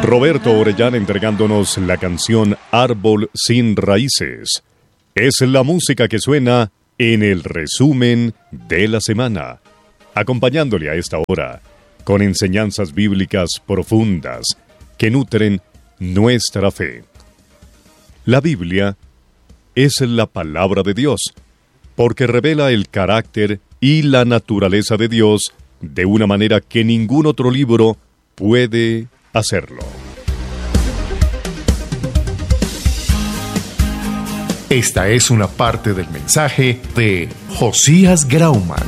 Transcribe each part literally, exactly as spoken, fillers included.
Roberto Orellana entregándonos la canción Árbol sin Raíces. Es la música que suena en el resumen de la semana, acompañándole a esta hora con enseñanzas bíblicas profundas que nutren nuestra fe. La Biblia es la palabra de Dios, porque revela el carácter y la naturaleza de Dios de una manera que ningún otro libro puede hacerlo. Esta es una parte del mensaje de Josías Grauman.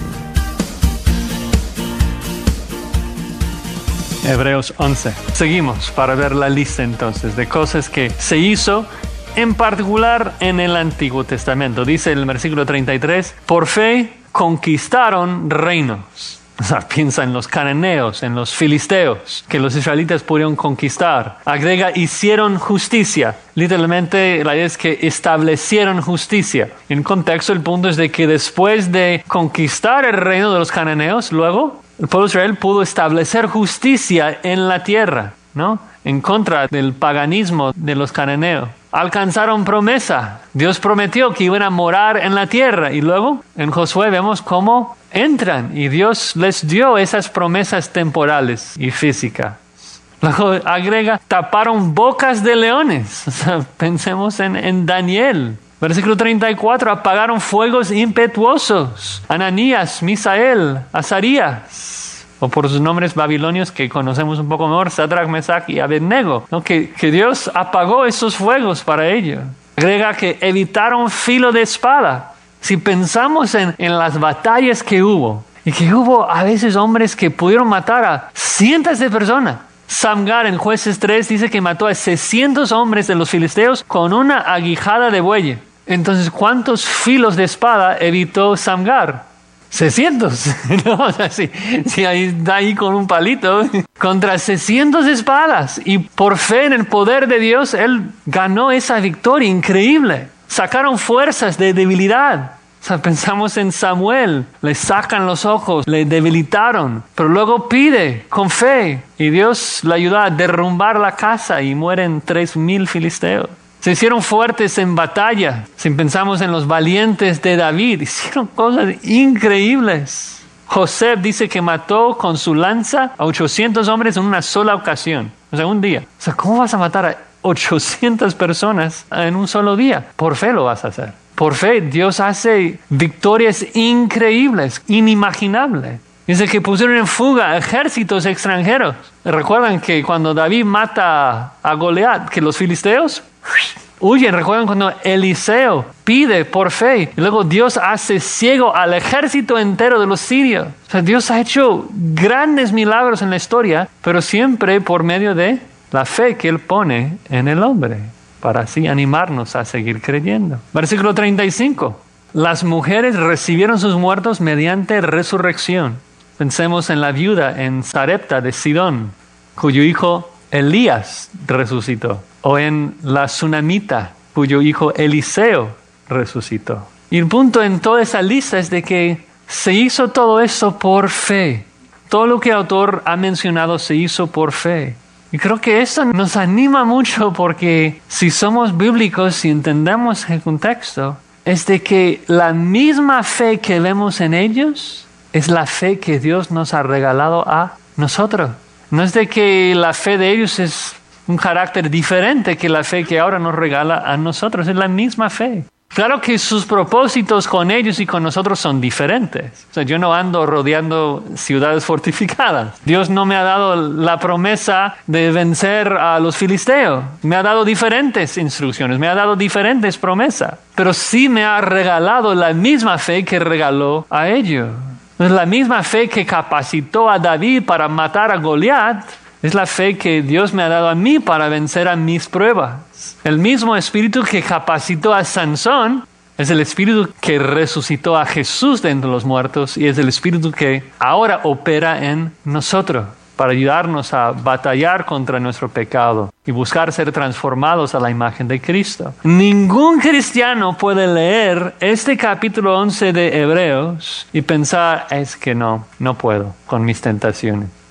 Hebreos once. Seguimos para ver la lista entonces de cosas que se hizo en particular en el Antiguo Testamento. Dice el versículo treinta y tres, por fe conquistaron reinos. O sea, piensa en los cananeos, en los filisteos, que los israelitas pudieron conquistar. Agrega, hicieron justicia. Literalmente, la idea es que establecieron justicia. En contexto, el punto es de que después de conquistar el reino de los cananeos, luego, el pueblo de Israel pudo establecer justicia en la tierra, ¿no? En contra del paganismo de los cananeos. Alcanzaron promesa. Dios prometió que iban a morar en la tierra. Y luego, en Josué vemos cómo entran y Dios les dio esas promesas temporales y físicas. Luego agrega, taparon bocas de leones. O sea, pensemos en, en Daniel. Versículo treinta y cuatro, apagaron fuegos impetuosos. Ananías, Misael, Azarías. O por sus nombres babilonios que conocemos un poco mejor, Sadrach, Mesach y Abednego, ¿no? que, que Dios apagó esos fuegos para ellos. Agrega que evitaron filo de espada. Si pensamos en, en las batallas que hubo, y que hubo a veces hombres que pudieron matar a cientos de personas. Samgar en Jueces tres dice que mató a seiscientos hombres de los filisteos con una aguijada de buey. Entonces, ¿cuántos filos de espada evitó Samgar? seiscientos, ¿no? O sea, si, si ahí está ahí con un palito, contra seiscientos espadas. Y por fe en el poder de Dios, él ganó esa victoria increíble. Sacaron fuerzas de debilidad. O sea, pensamos en Samuel, le sacan los ojos, le debilitaron, pero luego pide con fe y Dios le ayuda a derrumbar la casa y mueren tres mil filisteos. Se hicieron fuertes en batalla. Si pensamos en los valientes de David, hicieron cosas increíbles. José dice que mató con su lanza a ochocientos hombres en una sola ocasión, o sea, un día. O sea, ¿cómo vas a matar a ochocientas personas en un solo día? Por fe lo vas a hacer. Por fe Dios hace victorias increíbles, inimaginables. Dice que pusieron en fuga ejércitos extranjeros. ¿Recuerdan que cuando David mata a Goliat, que los filisteos huyen? ¿Recuerdan cuando Eliseo pide por fe y luego Dios hace ciego al ejército entero de los sirios? O sea, Dios ha hecho grandes milagros en la historia, pero siempre por medio de la fe que Él pone en el hombre, para así animarnos a seguir creyendo. Versículo treinta y cinco. Las mujeres recibieron sus muertos mediante resurrección. Pensemos en la viuda en Sarepta de Sidón, cuyo hijo Elías resucitó. O en la Sunamita, cuyo hijo Eliseo resucitó. Y el punto en toda esa lista es de que se hizo todo eso por fe. Todo lo que el autor ha mencionado se hizo por fe. Y creo que eso nos anima mucho porque si somos bíblicos y entendemos el contexto, es de que la misma fe que vemos en ellos es la fe que Dios nos ha regalado a nosotros. No es de que la fe de ellos es un carácter diferente que la fe que ahora nos regala a nosotros. Es la misma fe. Claro que sus propósitos con ellos y con nosotros son diferentes. O sea, yo no ando rodeando ciudades fortificadas. Dios no me ha dado la promesa de vencer a los filisteos. Me ha dado diferentes instrucciones, me ha dado diferentes promesas. Pero sí me ha regalado la misma fe que regaló a ellos. Es la misma fe que capacitó a David para matar a Goliat. Es la fe que Dios me ha dado a mí para vencer a mis pruebas. El mismo espíritu que capacitó a Sansón es el espíritu que resucitó a Jesús de entre los muertos y es el espíritu que ahora opera en nosotros para ayudarnos a batallar contra nuestro pecado y buscar ser transformados a la imagen de Cristo. Ningún cristiano puede leer este capítulo once de Hebreos y pensar, es que no, no puedo con mis tentaciones.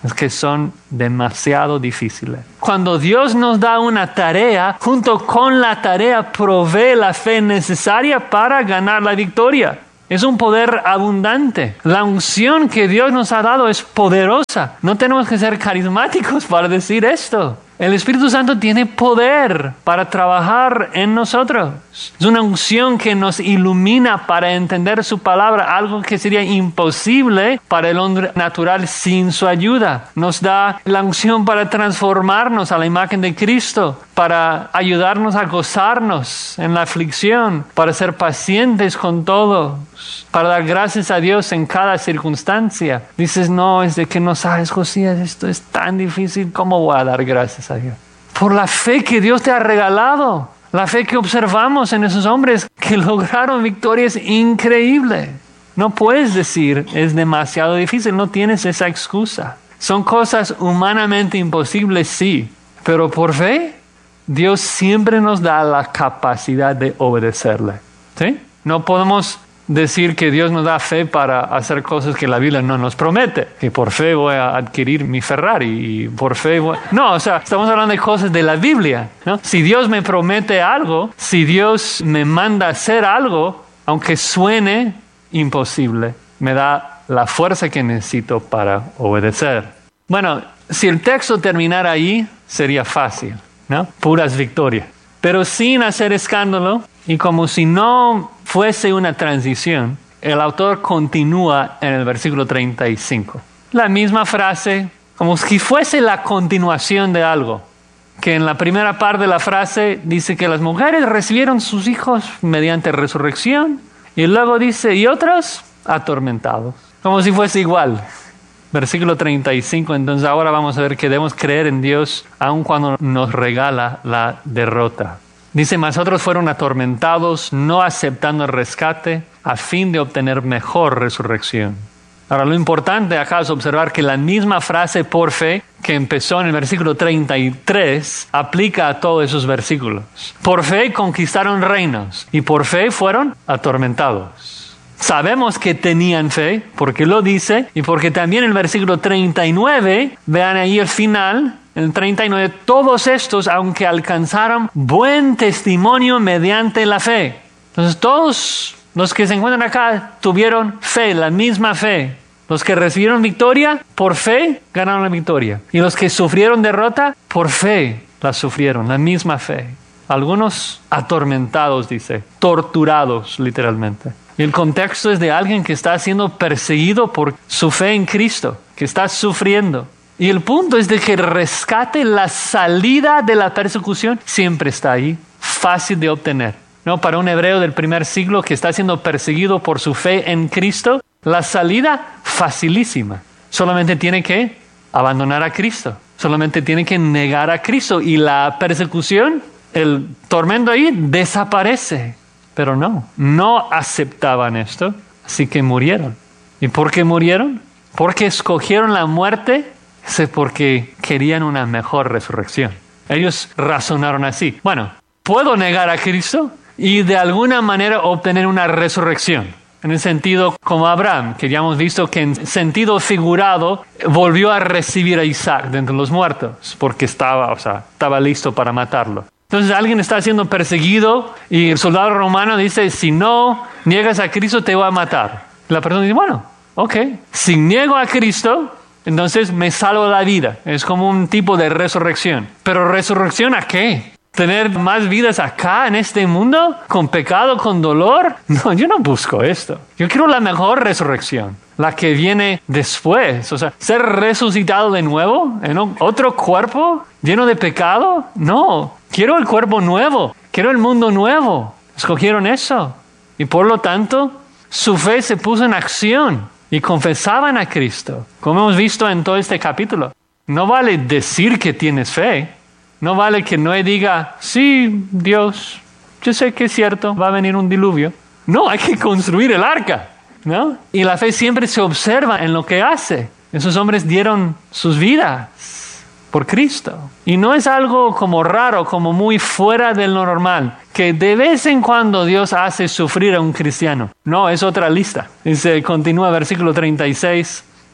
es que son demasiado difíciles. Cuando Dios nos da una tarea, junto con la tarea provee la fe necesaria para ganar la victoria. Es un poder abundante. La unción que Dios nos ha dado es poderosa. No tenemos que ser carismáticos para decir esto. El Espíritu Santo tiene poder para trabajar en nosotros. Es una unción que nos ilumina para entender su palabra, algo que sería imposible para el hombre natural sin su ayuda. Nos da la unción para transformarnos a la imagen de Cristo, para ayudarnos a gozarnos en la aflicción, para ser pacientes con todos, para dar gracias a Dios en cada circunstancia. Dices, no, es de que no sabes, Josías, esto es tan difícil, ¿cómo voy a dar gracias a Dios? Por la fe que Dios te ha regalado, la fe que observamos en esos hombres que lograron victorias increíbles. No puedes decir, es demasiado difícil, no tienes esa excusa. Son cosas humanamente imposibles, sí, pero por fe, Dios siempre nos da la capacidad de obedecerle. ¿Sí? No podemos decir que Dios nos da fe para hacer cosas que la Biblia no nos promete. Que por fe voy a adquirir mi Ferrari y por fe voy... No, o sea, estamos hablando de cosas de la Biblia, ¿no? Si Dios me promete algo, si Dios me manda a hacer algo, aunque suene imposible, me da la fuerza que necesito para obedecer. Bueno, si el texto terminara ahí, sería fácil, ¿no? Puras victorias. Pero sin hacer escándalo y como si no fuese una transición, el autor continúa en el versículo treinta y cinco. La misma frase, como si fuese la continuación de algo. Que en la primera parte de la frase dice que las mujeres recibieron sus hijos mediante resurrección. Y luego dice, y otros atormentados. Como si fuese igual. Versículo treinta y cinco, entonces ahora vamos a ver que debemos creer en Dios aun cuando nos regala la derrota. Dice, mas otros fueron atormentados, no aceptando el rescate, a fin de obtener mejor resurrección. Ahora, lo importante acá es observar que la misma frase por fe que empezó en el versículo treinta y tres aplica a todos esos versículos. Por fe conquistaron reinos y por fe fueron atormentados. Sabemos que tenían fe, porque lo dice, y porque también en el versículo treinta y nueve, vean ahí el final, en el treinta y nueve, todos estos, aunque alcanzaron buen testimonio mediante la fe. Entonces todos los que se encuentran acá tuvieron fe, la misma fe. Los que recibieron victoria, por fe, ganaron la victoria. Y los que sufrieron derrota, por fe, la sufrieron, la misma fe. Algunos atormentados, dice, torturados literalmente. Y el contexto es de alguien que está siendo perseguido por su fe en Cristo, que está sufriendo. Y el punto es de que el rescate, la salida de la persecución, siempre está ahí, fácil de obtener. ¿No? Para un hebreo del primer siglo que está siendo perseguido por su fe en Cristo, la salida facilísima. Solamente tiene que abandonar a Cristo. Solamente tiene que negar a Cristo. Y la persecución, el tormento ahí, desaparece. Pero no, no aceptaban esto, así que murieron. ¿Y por qué murieron? Porque escogieron la muerte, es porque querían una mejor resurrección. Ellos razonaron así. Bueno, puedo negar a Cristo y de alguna manera obtener una resurrección. En el sentido como Abraham, que ya hemos visto que en sentido figurado volvió a recibir a Isaac de entre los muertos, porque estaba, o sea, estaba listo para matarlo. Entonces alguien está siendo perseguido y el soldado romano dice, si no niegas a Cristo te voy a matar. La persona dice, bueno, ok, si niego a Cristo, entonces me salvo la vida. Es como un tipo de resurrección. ¿Pero resurrección a qué? ¿Tener más vidas acá en este mundo? ¿Con pecado, con dolor? No, yo no busco esto. Yo quiero la mejor resurrección. La que viene después. O sea, ser resucitado de nuevo en otro cuerpo lleno de pecado. No, quiero el cuerpo nuevo. Quiero el mundo nuevo. Escogieron eso. Y por lo tanto, su fe se puso en acción. Y confesaban a Cristo. Como hemos visto en todo este capítulo. No vale decir que tienes fe. No vale que Noé diga, sí, Dios, yo sé que es cierto, va a venir un diluvio. No, hay que construir el arca, ¿no? Y la fe siempre se observa en lo que hace. Esos hombres dieron sus vidas por Cristo. Y no es algo como raro, como muy fuera de lo normal, que de vez en cuando Dios hace sufrir a un cristiano. No, es otra lista. Dice, continúa versículo treinta y seis.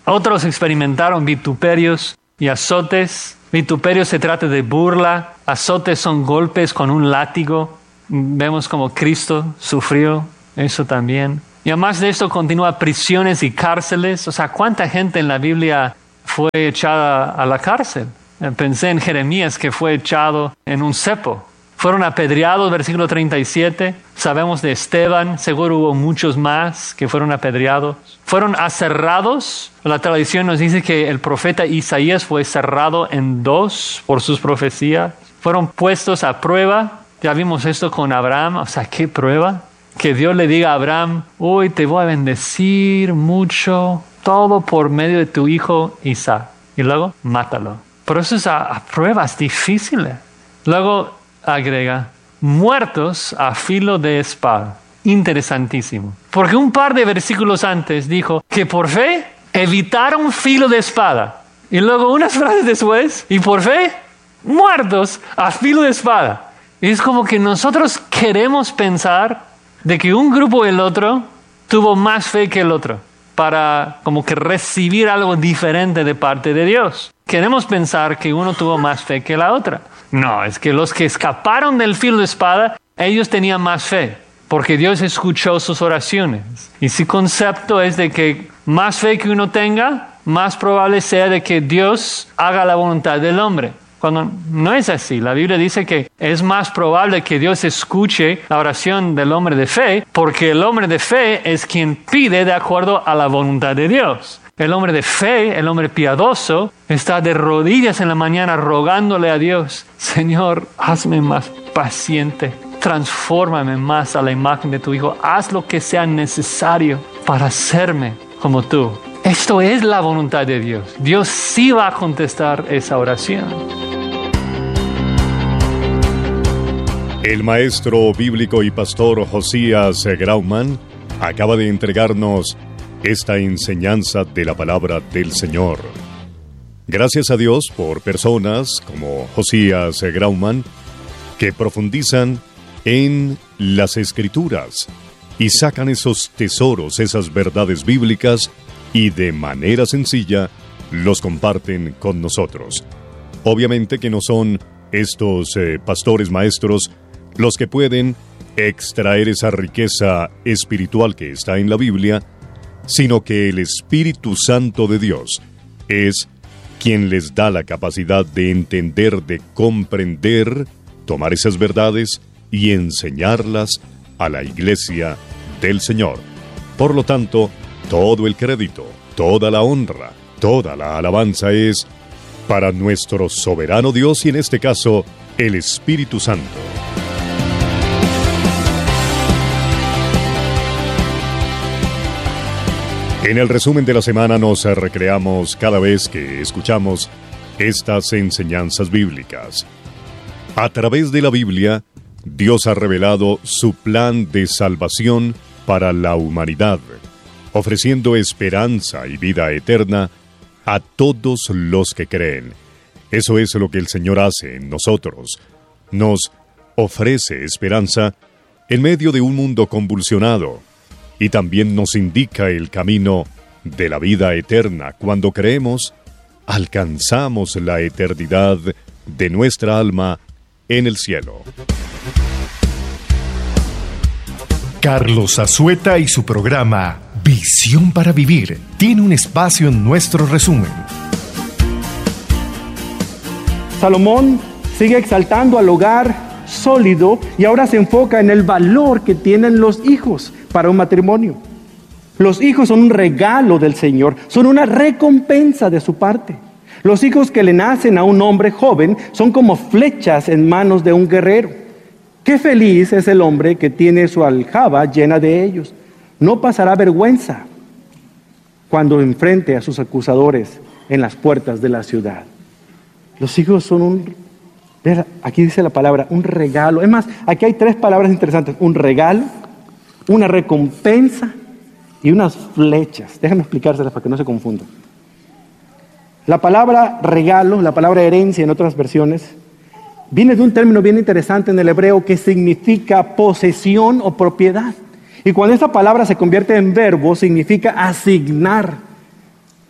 Otros experimentaron vituperios y azotes. Vituperio se trata de burla, azotes son golpes con un látigo. Vemos como Cristo sufrió eso también. Y además de esto continúa prisiones y cárceles. O sea, ¿cuánta gente en la Biblia fue echada a la cárcel? Pensé en Jeremías, que fue echado en un cepo. Fueron apedreados, versículo treinta y siete. Sabemos de Esteban, seguro hubo muchos más que fueron apedreados. Fueron aserrados. La tradición nos dice que el profeta Isaías fue cerrado en dos por sus profecías. Fueron puestos a prueba. Ya vimos esto con Abraham. O sea, ¿qué prueba? Que Dios le diga a Abraham, hoy te voy a bendecir mucho, todo por medio de tu hijo Isaac. Y luego, mátalo. Pero eso es a, a pruebas difíciles. Luego agrega, muertos a filo de espada. Interesantísimo. Porque un par de versículos antes dijo que por fe evitaron filo de espada. Y luego unas frases después, y por fe, muertos a filo de espada. Y es como que nosotros queremos pensar de que un grupo o el otro tuvo más fe que el otro para como que recibir algo diferente de parte de Dios. Queremos pensar que uno tuvo más fe que la otra. No, es que los que escaparon del filo de espada, ellos tenían más fe, porque Dios escuchó sus oraciones. Y si concepto es de que más fe que uno tenga, más probable sea de que Dios haga la voluntad del hombre. Cuando no es así, la Biblia dice que es más probable que Dios escuche la oración del hombre de fe, porque el hombre de fe es quien pide de acuerdo a la voluntad de Dios. El hombre de fe, el hombre piadoso, está de rodillas en la mañana rogándole a Dios, Señor, hazme más paciente, transfórmame más a la imagen de tu Hijo, haz lo que sea necesario para hacerme como tú. Esto es la voluntad de Dios. Dios sí va a contestar esa oración. El maestro bíblico y pastor Josías Grauman acaba de entregarnos esta enseñanza de la palabra del Señor. Gracias a Dios por personas como Josías Grauman que profundizan en las Escrituras y sacan esos tesoros, esas verdades bíblicas y de manera sencilla los comparten con nosotros. Obviamente que no son estos eh, pastores maestros los que pueden extraer esa riqueza espiritual que está en la Biblia, sino que el Espíritu Santo de Dios es quien les da la capacidad de entender, de comprender, tomar esas verdades y enseñarlas a la iglesia del Señor. Por lo tanto, todo el crédito, toda la honra, toda la alabanza es para nuestro soberano Dios y en este caso, el Espíritu Santo. En el resumen de la semana nos recreamos cada vez que escuchamos estas enseñanzas bíblicas. A través de la Biblia, Dios ha revelado su plan de salvación para la humanidad, ofreciendo esperanza y vida eterna a todos los que creen. Eso es lo que el Señor hace en nosotros. Nos ofrece esperanza en medio de un mundo convulsionado y también nos indica el camino de la vida eterna. Cuando creemos, alcanzamos la eternidad de nuestra alma en el cielo. Carlos Azueta y su programa Visión para Vivir tiene un espacio en nuestro resumen. Salomón sigue exaltando al hogar sólido y ahora se enfoca en el valor que tienen los hijos para un matrimonio. Los hijos son un regalo del Señor, son una recompensa de su parte. Los hijos que le nacen a un hombre joven son como flechas en manos de un guerrero. Qué feliz es el hombre que tiene su aljaba llena de ellos. No pasará vergüenza cuando enfrente a sus acusadores en las puertas de la ciudad. Los hijos son un, aquí dice la palabra, un regalo. Es más, aquí hay tres palabras interesantes. Un regalo, una recompensa y unas flechas. Déjenme explicárselas para que no se confundan. La palabra regalo, la palabra herencia en otras versiones, viene de un término bien interesante en el hebreo que significa posesión o propiedad. Y cuando esta palabra se convierte en verbo, significa asignar.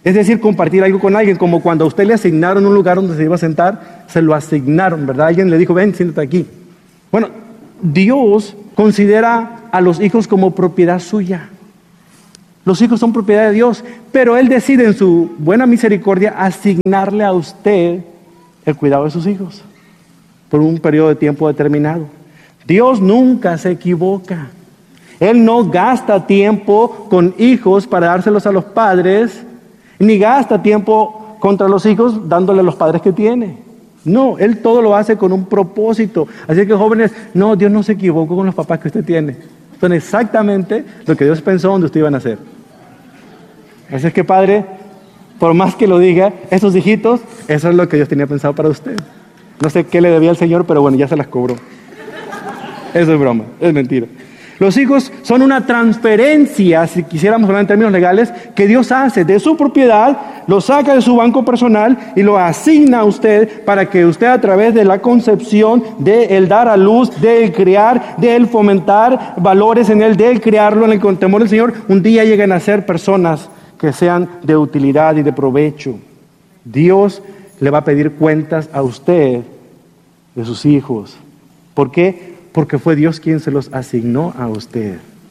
Es decir, compartir algo con alguien, como cuando a usted le asignaron un lugar donde se iba a sentar, se lo asignaron, ¿verdad? Alguien le dijo, ven, siéntate aquí. Bueno, Dios considera a los hijos como propiedad suya. Los hijos son propiedad de Dios, pero Él decide en su buena misericordia asignarle a usted el cuidado de sus hijos por un periodo de tiempo determinado. Dios nunca se equivoca. Él no gasta tiempo con hijos para dárselos a los padres, ni gasta tiempo contra los hijos dándole a los padres que tiene. No, Él todo lo hace con un propósito. Así que jóvenes, no, Dios no se equivocó con los papás que usted tiene. Son exactamente lo que Dios pensó donde usted iba a nacer. Así es que, padre, por más que lo diga, esos hijitos, eso es lo que Dios tenía pensado para usted. No sé qué le debía al Señor, pero bueno, ya se las cobró. Eso es broma, es mentira. Los hijos son una transferencia, si quisiéramos hablar en términos legales, que Dios hace de su propiedad, lo saca de su banco personal y lo asigna a usted para que usted, a través de la concepción, de el dar a luz, de el criar, de el fomentar valores en él, de el criarlo en el con temor del Señor, un día lleguen a ser personas que sean de utilidad y de provecho. Dios le va a pedir cuentas a usted de sus hijos. ¿Por qué? Porque fue Dios quien se los asignó a usted.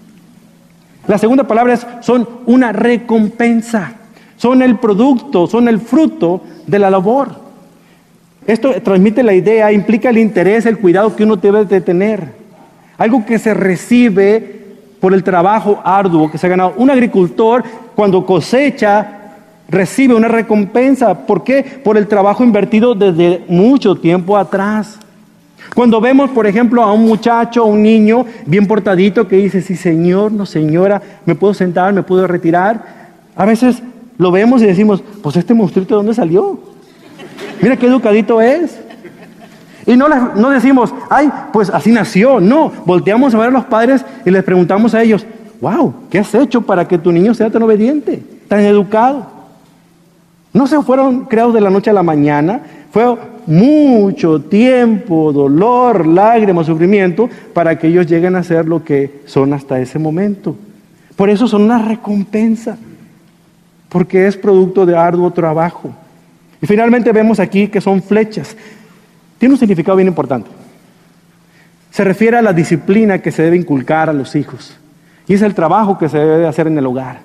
La segunda palabra es, son una recompensa. Son el producto, son el fruto de la labor. Esto transmite la idea, implica el interés, el cuidado que uno debe de tener. Algo que se recibe por el trabajo arduo que se ha ganado. Un agricultor, cuando cosecha, recibe una recompensa. ¿Por qué? Por el trabajo invertido desde mucho tiempo atrás. Cuando vemos, por ejemplo, a un muchacho, a un niño bien portadito que dice, sí, señor, no, señora, me puedo sentar, me puedo retirar. A veces lo vemos y decimos, pues este monstruito, ¿de dónde salió? Mira qué educadito es. Y no, les, no decimos, ay, pues así nació. No, volteamos a ver a los padres y les preguntamos a ellos, wow, ¿qué has hecho para que tu niño sea tan obediente, tan educado? No se fueron creados de la noche a la mañana, fue mucho tiempo, dolor, lágrimas, sufrimiento, para que ellos lleguen a ser lo que son hasta ese momento. Por eso son una recompensa, porque es producto de arduo trabajo. Y finalmente vemos aquí que son flechas. Tiene un significado bien importante. Se refiere a la disciplina que se debe inculcar a los hijos. Y es el trabajo que se debe hacer en el hogar.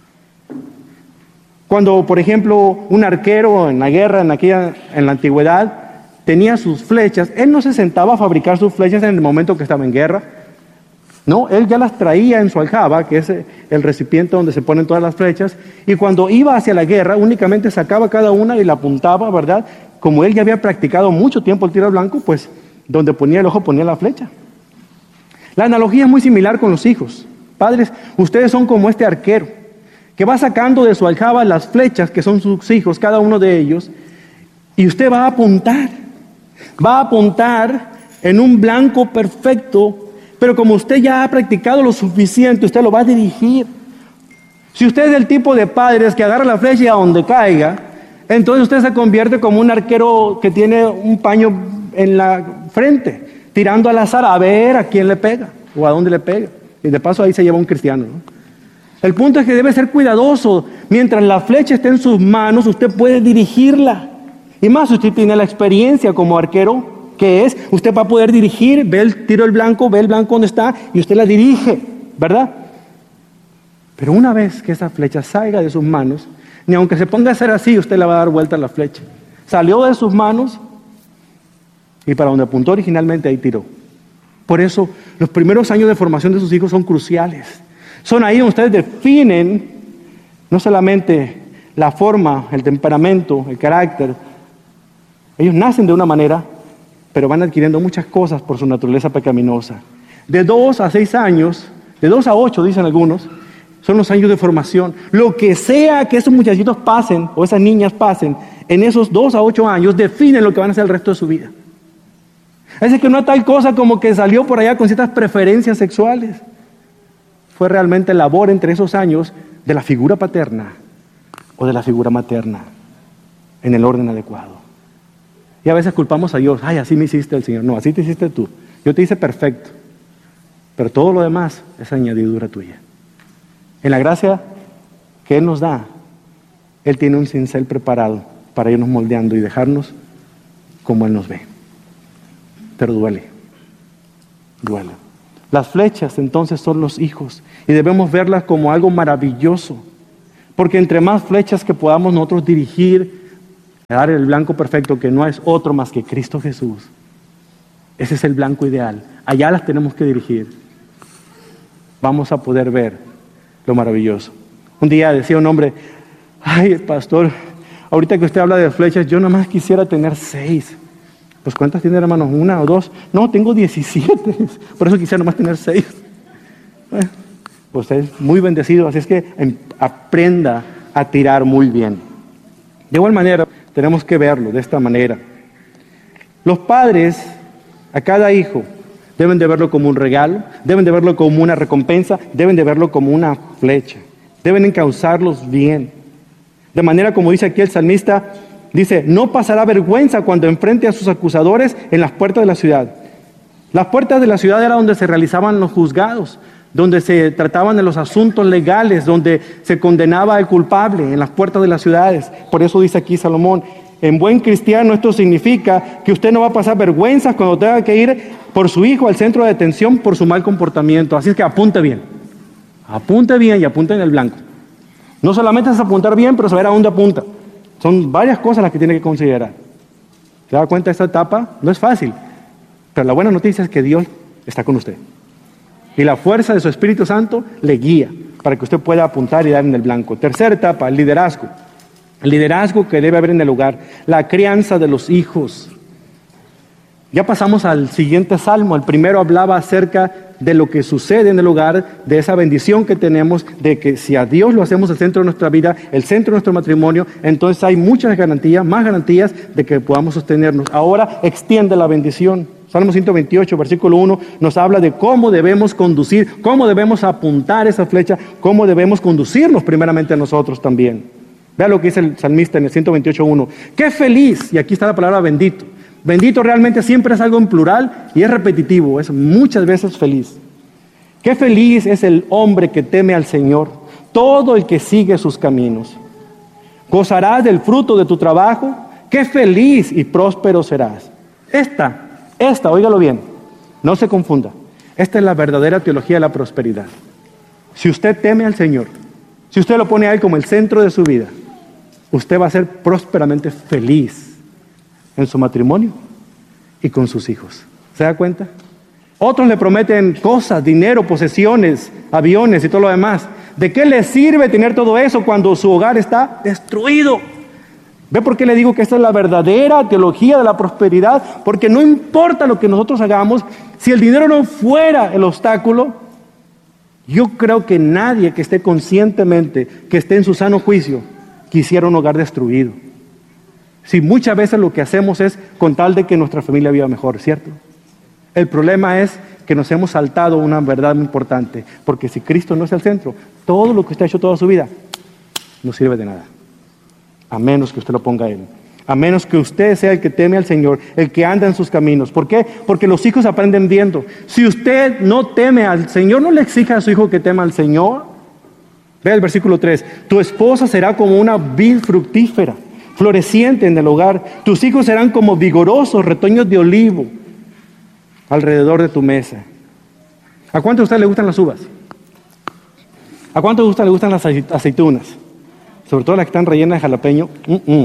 Cuando, por ejemplo, un arquero en la guerra, en, aquella, en la antigüedad, tenía sus flechas, él no se sentaba a fabricar sus flechas en el momento que estaba en guerra. No, él ya las traía en su aljaba, que es el recipiente donde se ponen todas las flechas, y cuando iba hacia la guerra, únicamente sacaba cada una y la apuntaba, ¿verdad? Como él ya había practicado mucho tiempo el tiro al blanco, pues donde ponía el ojo ponía la flecha. La analogía es muy similar con los hijos. Padres, ustedes son como este arquero, que va sacando de su aljaba las flechas que son sus hijos, cada uno de ellos, y usted va a apuntar, va a apuntar en un blanco perfecto, pero como usted ya ha practicado lo suficiente, usted lo va a dirigir. Si usted es del tipo de padres que agarra la flecha y a donde caiga, entonces usted se convierte como un arquero que tiene un paño en la frente, tirando al azar a ver a quién le pega o a dónde le pega. Y de paso ahí se lleva un cristiano, ¿no? El punto es que debe ser cuidadoso. Mientras la flecha esté en sus manos, usted puede dirigirla. Y más, si usted tiene la experiencia como arquero, que es, usted va a poder dirigir, ve el tiro del blanco, ve el blanco donde está, y usted la dirige, ¿verdad? Pero una vez que esa flecha salga de sus manos, ni aunque se ponga a hacer así, usted le va a dar vuelta a la flecha. Salió de sus manos, y para donde apuntó originalmente, ahí tiró. Por eso, los primeros años de formación de sus hijos son cruciales. Son ahí donde ustedes definen no solamente la forma, el temperamento, el carácter. Ellos nacen de una manera, pero van adquiriendo muchas cosas por su naturaleza pecaminosa. De dos a seis años, de dos a ocho, dicen algunos, son los años de formación. Lo que sea que esos muchachitos pasen, o esas niñas pasen, en esos dos a ocho años, definen lo que van a hacer el resto de su vida. Es que no es tal cosa como que salió por allá con ciertas preferencias sexuales. Fue realmente labor entre esos años de la figura paterna o de la figura materna en el orden adecuado. Y a veces culpamos a Dios, ay, así me hiciste el Señor. No, así te hiciste tú. Yo te hice perfecto. Pero todo lo demás es añadidura tuya. En la gracia que Él nos da, Él tiene un cincel preparado para irnos moldeando y dejarnos como Él nos ve. Pero duele, duele. Las flechas entonces son los hijos y debemos verlas como algo maravilloso, porque entre más flechas que podamos nosotros dirigir, dar el blanco perfecto que no es otro más que Cristo Jesús. Ese es el blanco ideal. Allá las tenemos que dirigir. Vamos a poder ver lo maravilloso. Un día decía un hombre, ay, pastor, ahorita que usted habla de flechas, yo nomás quisiera tener seis. Pues ¿cuántas tiene, hermanos? ¿Una o dos? No, tengo diecisiete. Por eso quisiera nomás tener seis. Bueno, pues es muy bendecido, así es que aprenda a tirar muy bien. De igual manera, tenemos que verlo de esta manera. Los padres, a cada hijo, deben de verlo como un regalo, deben de verlo como una recompensa, deben de verlo como una flecha. Deben encauzarlos bien. De manera como dice aquí el salmista, dice, no pasará vergüenza cuando enfrente a sus acusadores en las puertas de la ciudad. Las puertas de la ciudad era donde se realizaban los juzgados, donde se trataban de los asuntos legales, donde se condenaba al culpable, en las puertas de las ciudades. Por eso dice aquí Salomón, en buen cristiano esto significa que usted no va a pasar vergüenza cuando tenga que ir por su hijo al centro de detención por su mal comportamiento. Así es que apunte bien, apunte bien y apunte en el blanco. No solamente es apuntar bien, pero saber a dónde apunta. Son varias cosas las que tiene que considerar. ¿Se da cuenta? Esta etapa no es fácil, pero la buena noticia es que Dios está con usted. Y la fuerza de su Espíritu Santo le guía para que usted pueda apuntar y dar en el blanco. Tercera etapa, el liderazgo. El liderazgo que debe haber en el hogar. La crianza de los hijos. Ya pasamos al siguiente salmo. El primero hablaba acerca de lo que sucede en el hogar, de esa bendición que tenemos, de que si a Dios lo hacemos el centro de nuestra vida, el centro de nuestro matrimonio, entonces hay muchas garantías, más garantías de que podamos sostenernos. Ahora extiende la bendición. Salmo ciento veintiocho, versículo uno, nos habla de cómo debemos conducir, cómo debemos apuntar esa flecha, cómo debemos conducirnos primeramente a nosotros también. Vea lo que dice el salmista en el ciento veintiocho, uno. ¡Qué feliz! Y aquí está la palabra bendito. Bendito realmente siempre es algo en plural y es repetitivo, es muchas veces feliz. ¡Qué feliz es el hombre que teme al Señor, todo el que sigue sus caminos! Gozarás del fruto de tu trabajo, ¡qué feliz y próspero serás! Esta Esta, óigalo bien, no se confunda. Esta es la verdadera teología de la prosperidad. Si usted teme al Señor, si usted lo pone a Él como el centro de su vida, usted va a ser prósperamente feliz en su matrimonio y con sus hijos. ¿Se da cuenta? Otros le prometen cosas, dinero, posesiones, aviones y todo lo demás. ¿De qué le sirve tener todo eso cuando su hogar está destruido? ¿Ve por qué le digo que esta es la verdadera teología de la prosperidad? Porque no importa lo que nosotros hagamos, si el dinero no fuera el obstáculo, yo creo que nadie que esté conscientemente, que esté en su sano juicio, quisiera un hogar destruido. Si muchas veces lo que hacemos es con tal de que nuestra familia viva mejor, ¿cierto? El problema es que nos hemos saltado una verdad muy importante, porque si Cristo no es el centro, todo lo que usted ha hecho toda su vida no sirve de nada. A menos que usted lo ponga a Él. A menos que usted sea el que teme al Señor, el que anda en sus caminos. ¿Por qué? Porque los hijos aprenden viendo. Si usted no teme al Señor, no le exija a su hijo que tema al Señor. Vea el versículo tres. Tu esposa será como una vid fructífera, floreciente en el hogar. Tus hijos serán como vigorosos retoños de olivo alrededor de tu mesa. ¿A cuántos de ustedes les gustan las uvas? ¿A cuántos de ustedes les gustan las aceitunas? Sobre todo las que están rellenas de jalapeño. Mm-mm.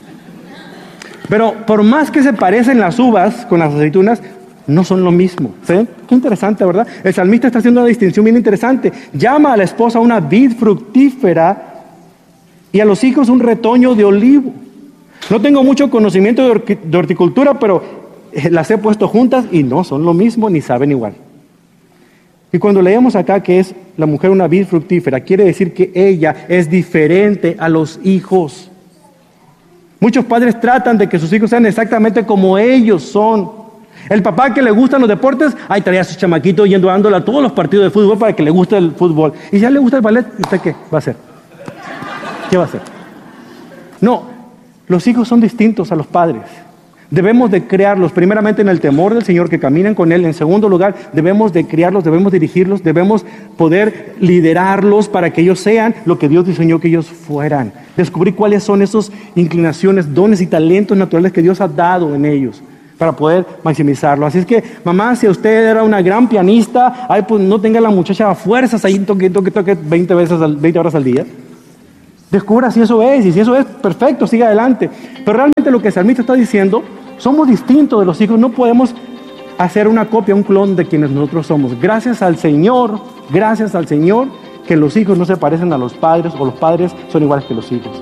Pero por más que se parecen las uvas con las aceitunas, no son lo mismo. ¿Sí? Qué interesante, ¿verdad? El salmista está haciendo una distinción bien interesante. Llama a la esposa una vid fructífera y a los hijos un retoño de olivo. No tengo mucho conocimiento de horticultura, pero las he puesto juntas y no son lo mismo ni saben igual. Y cuando leemos acá que es la mujer una vid fructífera, quiere decir que ella es diferente a los hijos. Muchos padres tratan de que sus hijos sean exactamente como ellos son. El papá que le gustan los deportes, ahí traía a su chamaquito yendo dándole a todos los partidos de fútbol para que le guste el fútbol. Y si ya le gusta el ballet, ¿usted qué va a hacer? ¿Qué va a hacer? No, los hijos son distintos a los padres. Debemos de criarlos primeramente en el temor del Señor, que caminen con Él. En segundo lugar, debemos de criarlos, debemos dirigirlos, debemos poder liderarlos para que ellos sean lo que Dios diseñó que ellos fueran. Descubrir cuáles son esas inclinaciones, dones y talentos naturales que Dios ha dado en ellos para poder maximizarlo. Así es que, mamá, si usted era una gran pianista, ay, pues no tenga la muchacha a fuerzas ahí, toque, toque, toque veinte veces, al, veinte horas al día. Descubra si eso es, y si eso es, perfecto, siga adelante. Pero realmente lo que el salmista está diciendo, somos distintos de los hijos, no podemos hacer una copia, un clon de quienes nosotros somos. Gracias al Señor, gracias al Señor, que los hijos no se parecen a los padres, o los padres son iguales que los hijos.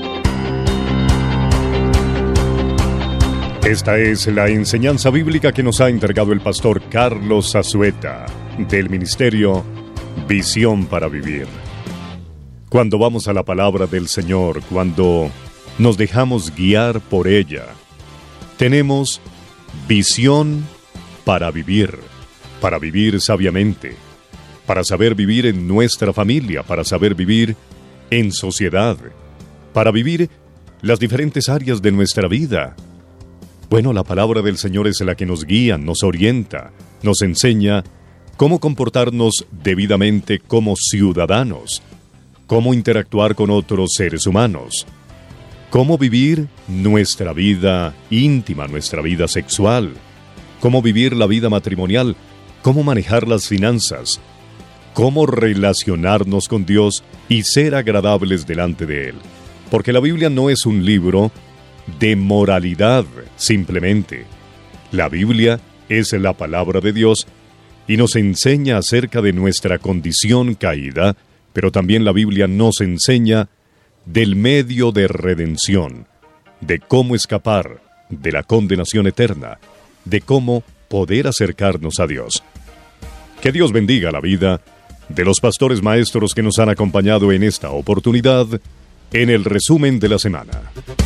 Esta es la enseñanza bíblica que nos ha entregado el pastor Carlos Azueta, del ministerio Visión para Vivir. Cuando vamos a la palabra del Señor, cuando nos dejamos guiar por ella, tenemos visión para vivir, para vivir sabiamente, para saber vivir en nuestra familia, para saber vivir en sociedad, para vivir las diferentes áreas de nuestra vida. Bueno, la palabra del Señor es la que nos guía, nos orienta, nos enseña cómo comportarnos debidamente como ciudadanos, cómo interactuar con otros seres humanos, cómo vivir nuestra vida íntima, nuestra vida sexual, cómo vivir la vida matrimonial, cómo manejar las finanzas, cómo relacionarnos con Dios y ser agradables delante de Él. Porque la Biblia no es un libro de moralidad simplemente. La Biblia es la palabra de Dios y nos enseña acerca de nuestra condición caída, pero también la Biblia nos enseña del medio de redención, de cómo escapar de la condenación eterna, de cómo poder acercarnos a Dios. Que Dios bendiga la vida de los pastores maestros que nos han acompañado en esta oportunidad en el resumen de la semana.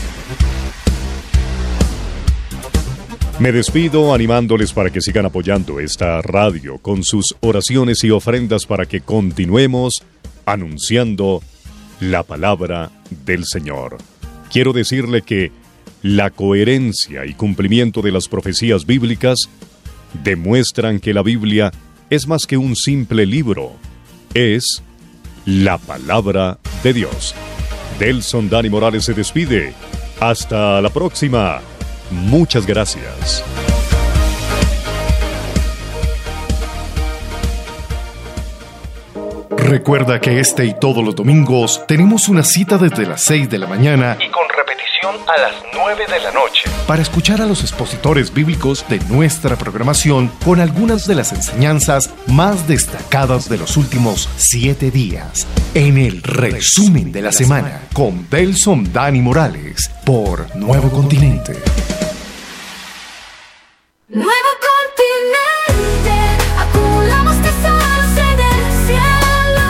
Me despido animándoles para que sigan apoyando esta radio con sus oraciones y ofrendas para que continuemos anunciando la palabra del Señor. Quiero decirle que la coherencia y cumplimiento de las profecías bíblicas demuestran que la Biblia es más que un simple libro, es la palabra de Dios. Delson Dani Morales se despide. Hasta la próxima. Muchas gracias. Recuerda que este y todos los domingos tenemos una cita desde las seis de la mañana y con repetición a las nueve de la noche para escuchar a los expositores bíblicos de nuestra programación con algunas de las enseñanzas más destacadas de los últimos siete días en el resumen de la semana con Delson Dani Morales por Nuevo Continente. Nuevo Continente, acumulamos tesoros en el cielo.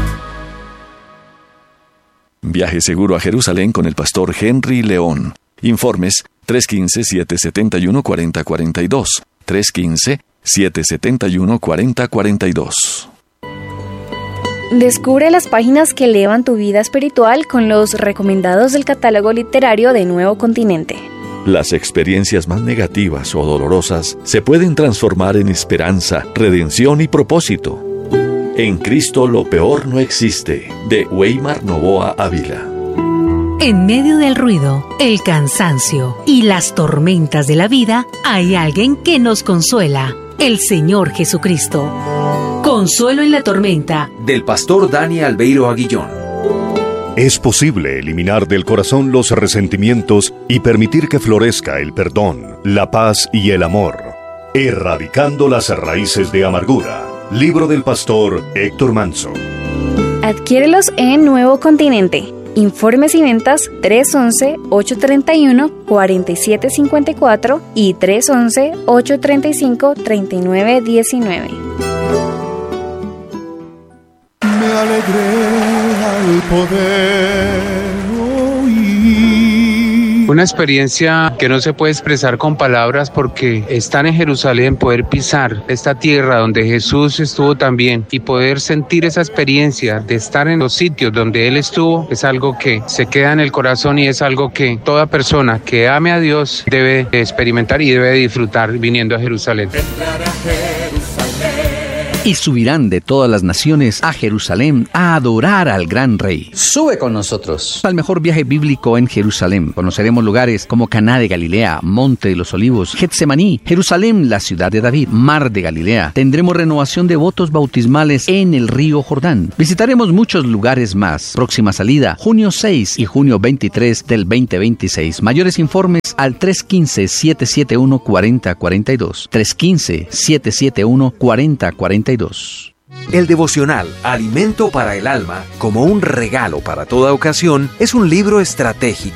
Viaje seguro a Jerusalén con el pastor Henry León. Informes tres uno cinco, siete siete uno, cuatro cero cuatro dos, tres uno cinco, siete siete uno, cuatro cero cuatro dos. Descubre las páginas que elevan tu vida espiritual con los recomendados del catálogo literario de Nuevo Continente. Las experiencias más negativas o dolorosas se pueden transformar en esperanza, redención y propósito. En Cristo lo peor no existe, de Weimar Novoa Ávila. En medio del ruido, el cansancio y las tormentas de la vida, hay alguien que nos consuela, el Señor Jesucristo. Consuelo en la tormenta, del pastor Dani Albeiro Aguillón. Es posible eliminar del corazón los resentimientos y permitir que florezca el perdón, la paz y el amor, erradicando las raíces de amargura. Libro del pastor Héctor Manso. Adquiérelos en Nuevo Continente. Informes y ventas tres uno uno, ocho tres uno, cuatro siete cinco cuatro y tres uno uno, ocho tres cinco, tres nueve uno nueve. Me alegré al poder oír Una experiencia que no se puede expresar con palabras porque estar en Jerusalén, poder pisar esta tierra donde Jesús estuvo también y poder sentir esa experiencia de estar en los sitios donde Él estuvo es algo que se queda en el corazón y es algo que toda persona que ame a Dios debe experimentar y debe disfrutar viniendo a Jerusalén. Y subirán de todas las naciones a Jerusalén a adorar al gran Rey. Sube con nosotros al mejor viaje bíblico en Jerusalén. Conoceremos lugares como Caná de Galilea, Monte de los Olivos, Getsemaní, Jerusalén, la ciudad de David, Mar de Galilea. Tendremos renovación de votos bautismales en el río Jordán. Visitaremos muchos lugares más. Próxima salida, junio seis y junio veintitrés del veinte veintiséis. Mayores informes al tres uno cinco, siete siete uno, cuatro cero cuatro dos. tres uno cinco, siete siete uno, cuatro cero cuatro dos. El devocional Alimento para el Alma, como un regalo para toda ocasión, es un libro estratégico